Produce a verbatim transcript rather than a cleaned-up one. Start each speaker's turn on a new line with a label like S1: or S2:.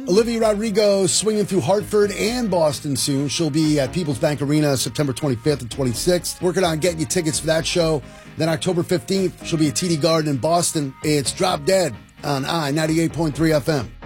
S1: Olivia Rodrigo swinging through Hartford and Boston soon. She'll be at People's Bank Arena September twenty-fifth and twenty-sixth. Working on getting you tickets for that show. Then October fifteenth, she'll be at T D Garden in Boston. It's Drop Dead on I ninety-eight point three F M.